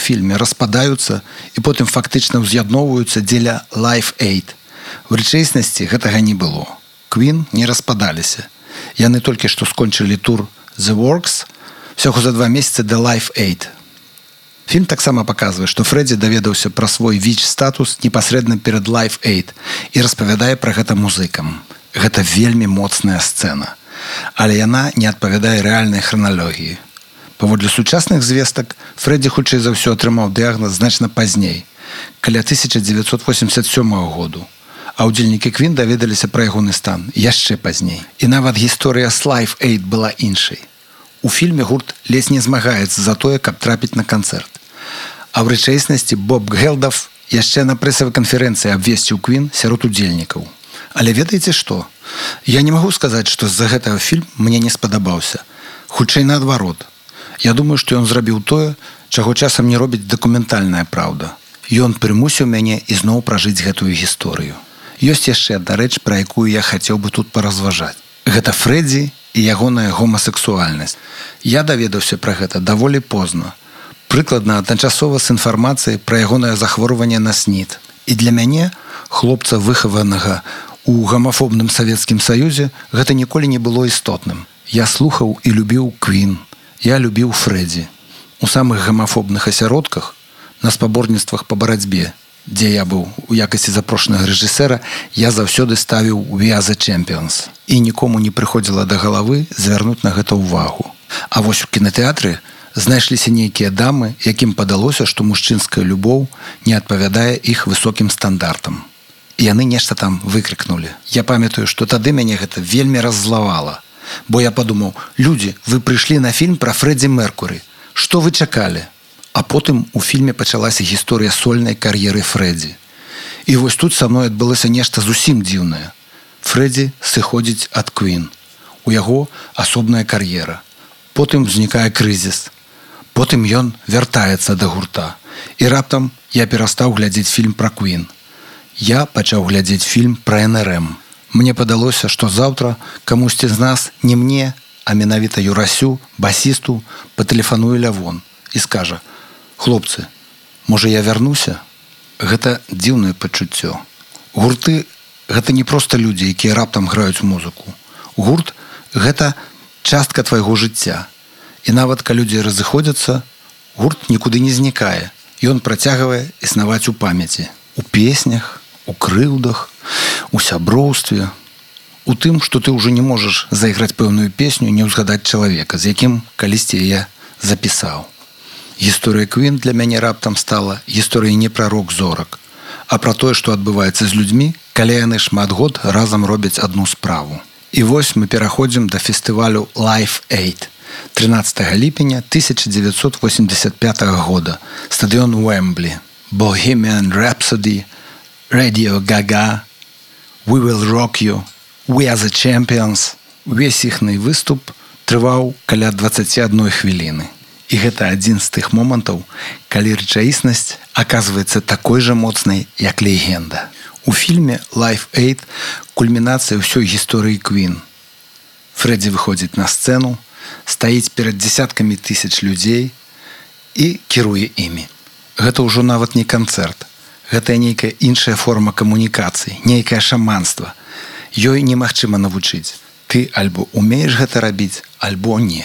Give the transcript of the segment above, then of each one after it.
фільме распадаюцца і потым фактычна ўз'ядноўваюцца дзеля Live Aid. У рэчаіснасці гэтага не было. Queen не распадаліся. Яны толькі што скончылі тур The Works всяго за 2 месяцы да Live Aid. Фільм таксама паказвае, што Фрэдзі даведаўся пра свой ВІЧ-статус непасрэдна перад Live Aid і распавядае пра гэта музыкам. Гэта вельмі моцная сцэна. Але яна не адпавядае рэальнай храналогіі. Паводле сучасных звестак, Фрэдзі хутчэй за ўсё атрымаў дыягназ значна пазней, каля 1987 году. А ўдзельнікі Queen даведаліся пра ягоны стан яшчэ пазней. І нават гісторыя з Live Aid была іншай. У фільме гурт ледзь не змагаецца за тое, каб трапіць на канцэрт. А ў рэчаіснасці Боб Гелдаф яшчэ на прэсавай канферэнцыі абвесціў Queen сярод удзельнікаў. Але ведаеце што? Я не магу сказаць, што з-за гэтага фільм мне не спадабаўся. Хутчэй наадварот. Я думаю, што ён зрабіў тое, чаго часам не робіць дакументальная праўда. Ён прымусіў мяне ізноў пражыць гэтую гісторыю. Ёсць яшчэ адна рэч, пра якую я хацеў бы тут паразважаць. Гэта Фрэдзі і ягоная гомасексуальнасць. Я даведаўся пра гэта даволі позна. Прыкладна адначасова з інфармацыяй пра ягонае захворванне на СНІД. І для мяне, хлопца выхаванага у гомафобным Савецкім Саюзе, гэта ніколі не было істотным. Я слухаў і любіў Queen. Я любіў Фрэдзі. У самых гомафобных асяродках, на спаборніцтвах па барацьбе, дзе я быў у якасці запрошанага рэжысэра, я заўсёды ставіў «We are the champions». І нікому не прыходзіла да галавы звярнуць на гэта ўвагу. А вось у кінатэатры знайшліся нейкія дамы, якім падалося, што мужчынская любоў не адпавядае іх высокім стандартам. І яны нешта там выкрыкнулі. Я памятаю, што тады мяне гэта вельмі раззлавала. Бо я падумаў, людзі, вы прыйшлі на фільм пра Фрэдзі Меркуры. Што вы чакалі? А потым у фільме пачалася гісторыя сольнай кар'еры Фрэдзі. І вось тут са мной адбылося нешта зусім дзіўнае. Фрэдзі сыходзіць ад Queen. У яго асобная кар'ера. Потым узнікае крызіс. Потым ён вяртаецца да гурта. І раптам я перастаў глядзець фільм пра Queen. Я пачаў глядзець фільм пра НРМ. Мне падалося, што заўтра камусьці з нас, не мне, а менавіта Юрасю, басісту, патэлефануе Лявон і скажа: «Хлопцы, можа я вярнуся?» Гэта дзіўнае пачуццё. Гурты – гэта не проста людзі, якія раптам граюць музыку. Гурт – гэта частка твайго жыцця. І нават калі людзі разыходзяцца, гурт нікуды не знікае. Ён працягвае існаваць у памяці. У песнях, у крыўдах, у сяброўстве, у тым, што ты ўжо не можаш зайграць пэўную песню, не ўзгадаць чалавека, з якім калісьці яе запісаў. Гісторыя Queen для мяне раптам стала гісторыяй не пра рок-зорак, а пра тое, што адбываецца з людзьмі, калі яны шмат год разам робяць адну справу. І вось мы пераходзім да фестывалю Live Aid. 13 ліпеня 1985 года. Стадыён Уэмблі. Bohemian Rhapsody, Radio Gaga, We Will Rock You, We Are The Champions. Увесь іхны выступ трываў каля 21 хвіліны. І гэта адзін з тых момантаў, калі рэчаіснасць аказваецца такой жа моцнай, як легенда. У фільме Live Aid кульмінацыя ўсёй гісторыі Queen. Фрэдзі выходзіць на сцэну, стаіць перад дзесяткамі тысяч людзей і кіруе імі. Гэта ўжо нават не канцэрт. Гэта нейкая іншая форма камунікацыі, нейкае шаманства. Ёй немагчыма навучыць. Ты альбо умееш гэта рабіць, альбо не.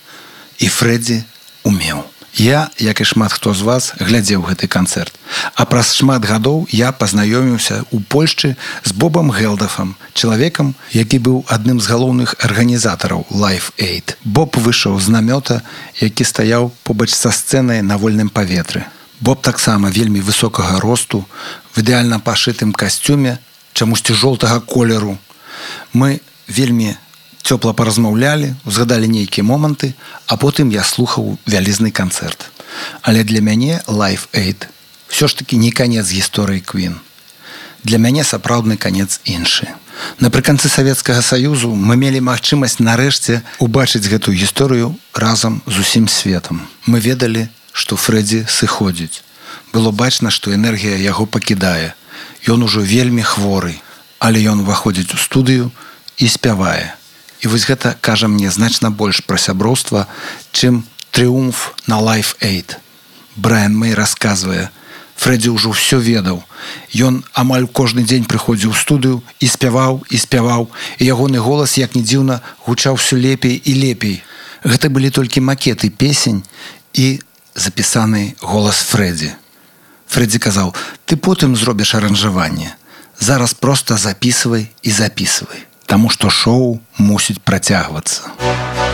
І Фрэдзі умеў. Я, як і шмат хто з вас, глядзеў гэты канцэрт. А праз шмат гадоў я пазнаёміўся ў Польшчы з Бобам Гелдафам, чалавекам, які быў адным з галоўных арганізатараў Live Aid. Боб выйшаў з намёта, які стаяў побач са сцэнай на вольным паветры. Боб таксама вельмі высокага росту, в ідэальна пашытым касцюме, чамусьці жоўтага колеру. Мы вельмі цёпла паразмаўлялі, узгадалі нейкія моманты, а потым я слухаў вялізны канцэрт. Але для мяне Live Aid ўсё ж такі не канец гісторыі Queen. Для мяне сапраўдны канец іншы. Напрыканцы Савецкага Саюзу мы мелі магчымасць нарэшце убачыць гэтую гісторыю разам з усім светам. Мы ведалі, што Фрэдзі сыходзіць. Было бачна, што энергія яго пакідае. Ён ужо вельмі хворы, але ён уваходзіць у студыю і спявае. І вось гэта кажа мне значна больш пра сяброўства, чым трыумф на Live Aid. Брайан Мэй расказвае, Фрэдзі ўжо ўсё ведаў. Ён амаль кожны дзень прыходзіў у студыю і спяваў, і ягоны голас, як ні дзіўна, гучаў усё лепей і лепей. Гэта былі толькі макеты песень і запісаны голас Фрэдзі. Фрэдзі казаў: «Ты потым зробіш аранжаванне. Зараз проста запісвай і запісвай, таму што шоу мусіць працягвацца».